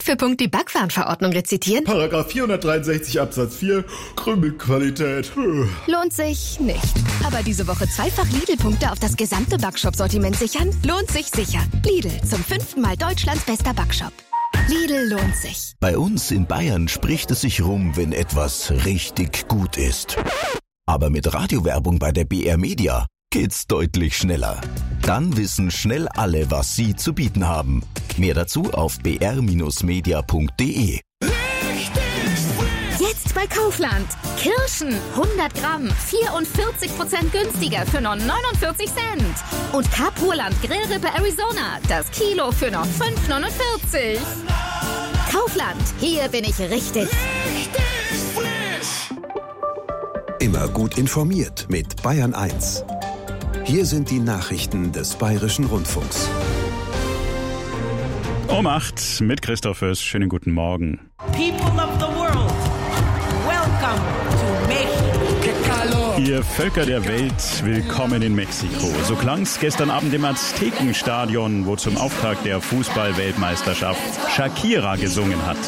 Punkt für Punkt die Backwarenverordnung rezitieren? Paragraph 463 Absatz 4, Krümelqualität. Lohnt sich nicht. Aber diese Woche zweifach Lidl-Punkte auf das gesamte Backshop-Sortiment sichern? Lohnt sich sicher. Lidl, zum 5. Mal Deutschlands bester Backshop. Lidl lohnt sich. Bei uns in Bayern spricht es sich rum, wenn etwas richtig gut ist. Aber mit Radiowerbung bei der BR Media geht's deutlich schneller. Dann wissen schnell alle, was sie zu bieten haben. Mehr dazu auf br-media.de. Jetzt bei Kaufland. Kirschen 100 Gramm 44% günstiger für nur 49 Cent. Und Kapurland Grillrippe Arizona, das Kilo für nur 5,49. Kaufland, hier bin ich richtig. Immer gut informiert mit Bayern 1. Hier sind die Nachrichten des Bayerischen Rundfunks. Um 8 mit Christoph Fürst. Schönen guten Morgen. People of the world, welcome to Mexico. Ihr Völker der Welt, willkommen in Mexiko. So klang's gestern Abend im Aztekenstadion, wo zum Auftakt der Fußball-Weltmeisterschaft Shakira gesungen hat.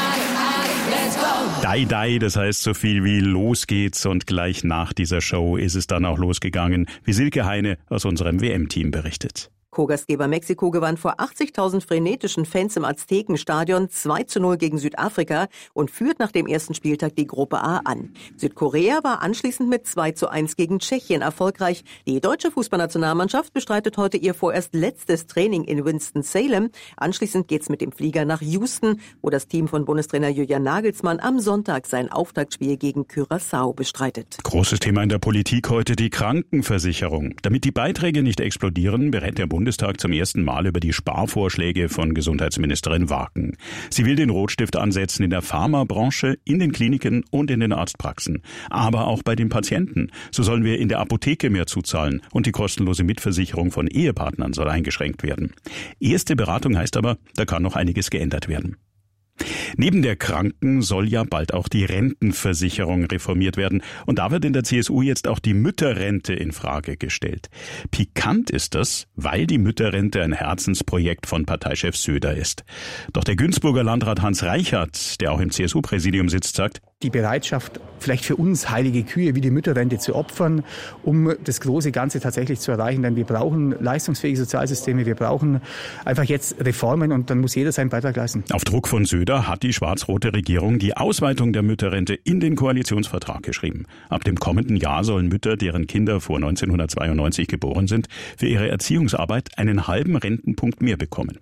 Dai Dai, das heißt so viel wie los geht's, und gleich nach dieser Show ist es dann auch losgegangen, wie Silke Heine aus unserem WM-Team berichtet. Co-Gastgeber Mexiko gewann vor 80.000 frenetischen Fans im Aztekenstadion 2:0 gegen Südafrika und führt nach dem ersten Spieltag die Gruppe A an. Südkorea war anschließend mit 2:1 gegen Tschechien erfolgreich. Die deutsche Fußballnationalmannschaft bestreitet heute ihr vorerst letztes Training in Winston-Salem. Anschließend geht's mit dem Flieger nach Houston, wo das Team von Bundestrainer Julian Nagelsmann am Sonntag sein Auftaktspiel gegen Curaçao bestreitet. Großes Thema in der Politik heute die Krankenversicherung. Damit die Beiträge nicht explodieren, berät der Bundestag zum ersten Mal über die Sparvorschläge von Gesundheitsministerin Wagen. Sie will den Rotstift ansetzen in der Pharmabranche, in den Kliniken und in den Arztpraxen. Aber auch bei den Patienten. So sollen wir in der Apotheke mehr zuzahlen und die kostenlose Mitversicherung von Ehepartnern soll eingeschränkt werden. Erste Beratung heißt aber, da kann noch einiges geändert werden. Neben der Kranken- soll ja bald auch die Rentenversicherung reformiert werden. Und da wird in der CSU jetzt auch die Mütterrente in Frage gestellt. Pikant ist das, weil die Mütterrente ein Herzensprojekt von Parteichef Söder ist. Doch der Günzburger Landrat Hans Reichert, der auch im CSU-Präsidium sitzt, sagt, die Bereitschaft, vielleicht für uns heilige Kühe wie die Mütterrente zu opfern, um das große Ganze tatsächlich zu erreichen. Denn wir brauchen leistungsfähige Sozialsysteme, wir brauchen einfach jetzt Reformen und dann muss jeder seinen Beitrag leisten. Auf Druck von Söder hat die schwarz-rote Regierung die Ausweitung der Mütterrente in den Koalitionsvertrag geschrieben. Ab dem kommenden Jahr sollen Mütter, deren Kinder vor 1992 geboren sind, für ihre Erziehungsarbeit einen halben Rentenpunkt mehr bekommen.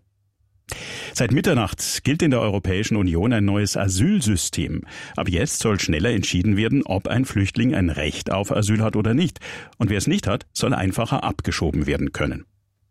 Seit Mitternacht gilt in der Europäischen Union ein neues Asylsystem. Ab jetzt soll schneller entschieden werden, ob ein Flüchtling ein Recht auf Asyl hat oder nicht. Und wer es nicht hat, soll einfacher abgeschoben werden können.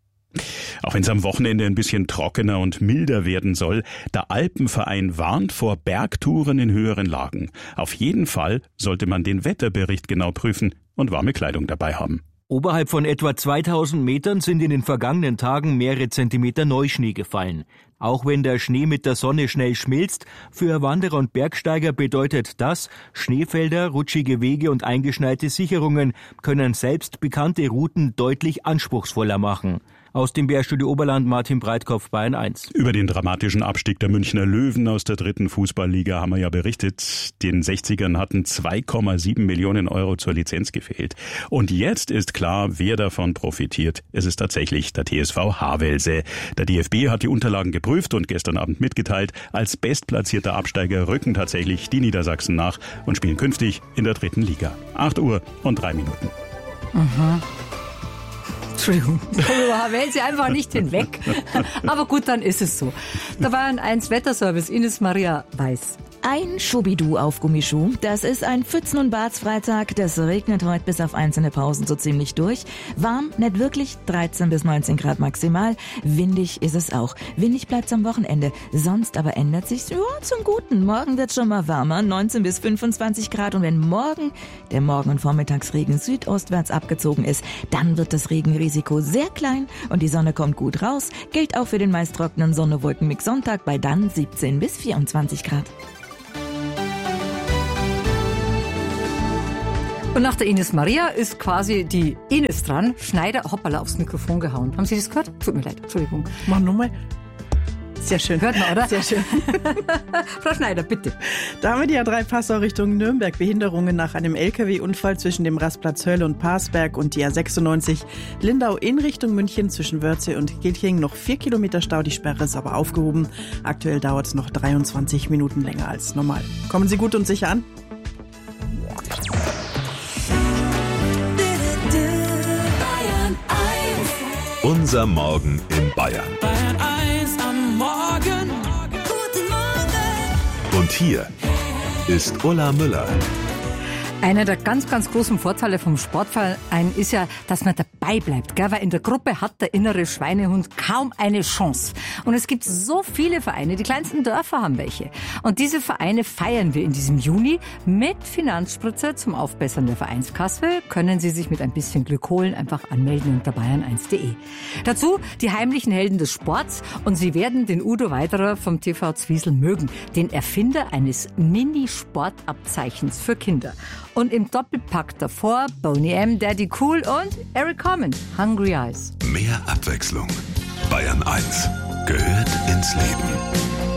Auch wenn es am Wochenende ein bisschen trockener und milder werden soll, der Alpenverein warnt vor Bergtouren in höheren Lagen. Auf jeden Fall sollte man den Wetterbericht genau prüfen und warme Kleidung dabei haben. Oberhalb von etwa 2000 Metern sind in den vergangenen Tagen mehrere Zentimeter Neuschnee gefallen. Auch wenn der Schnee mit der Sonne schnell schmilzt, für Wanderer und Bergsteiger bedeutet das, Schneefelder, rutschige Wege und eingeschneite Sicherungen können selbst bekannte Routen deutlich anspruchsvoller machen. Aus dem BR-Studio Oberland Martin Breitkopf, Bayern 1. Über den dramatischen Abstieg der Münchner Löwen aus der 3. Fußballliga haben wir ja berichtet. Den 60ern hatten 2,7 Millionen Euro zur Lizenz gefehlt. Und jetzt ist klar, wer davon profitiert. Es ist tatsächlich der TSV Havelse. Der DFB hat die Unterlagen geprüft und gestern Abend mitgeteilt, als bestplatzierter Absteiger rücken tatsächlich die Niedersachsen nach und spielen künftig in der 3. Liga. 8 Uhr und 3 Minuten. Aha. Entschuldigung, ich komme über Havelse einfach nicht hinweg. Aber gut, dann ist es so. Da war ein Wetterservice, Ines Maria Weiß. Ein Schubidu auf Gummischuh. Das ist ein Pfützen- und Badsfreitag. Das regnet heute bis auf einzelne Pausen so ziemlich durch. Warm, nicht wirklich, 13 bis 19 Grad maximal. Windig ist es auch. Windig bleibt's am Wochenende. Sonst aber ändert sich's zum Guten. Morgen wird's schon mal wärmer, 19 bis 25 Grad. Und wenn morgen der Morgen- und Vormittagsregen südostwärts abgezogen ist, dann wird das Regenrisiko sehr klein und die Sonne kommt gut raus. Gilt auch für den meist trockenen Sonne-Wolken-Mix Sonntag bei dann 17 bis 24 Grad. Und nach der Ines Maria ist quasi die Ines dran. Schneider, hoppala, aufs Mikrofon gehauen. Haben Sie das gehört? Tut mir leid, Entschuldigung. Mach nochmal. Sehr schön. Hört man, oder? Sehr schön. Frau Schneider, bitte. Da haben wir die A3 Passau Richtung Nürnberg. Behinderungen nach einem LKW-Unfall zwischen dem Rastplatz Höll und Parsberg und die A96 Lindau in Richtung München zwischen Wörze und Gilching. Noch 4 Kilometer Stau, die Sperre ist aber aufgehoben. Aktuell dauert es noch 23 Minuten länger als normal. Kommen Sie gut und sicher an. Unser Morgen in Bayern. Bayern 1 am Morgen. Guten Morgen. Und hier ist Ulla Müller. Einer der ganz, ganz großen Vorteile vom Sportverein ist ja, dass man dabei bleibt, gell? Weil in der Gruppe hat der innere Schweinehund kaum eine Chance. Und es gibt so viele Vereine, die kleinsten Dörfer haben welche. Und diese Vereine feiern wir in diesem Juni mit Finanzspritze zum Aufbessern der Vereinskasse. Können Sie sich mit ein bisschen Glück holen, einfach anmelden unter bayern1.de. Dazu die heimlichen Helden des Sports und Sie werden den Udo Weiderer vom TV Zwiesel mögen, den Erfinder eines Mini-Sportabzeichens für Kinder. Und im Doppelpack davor Boney M., Daddy Cool und Eric Carmen, Hungry Eyes. Mehr Abwechslung. Bayern 1 gehört ins Leben.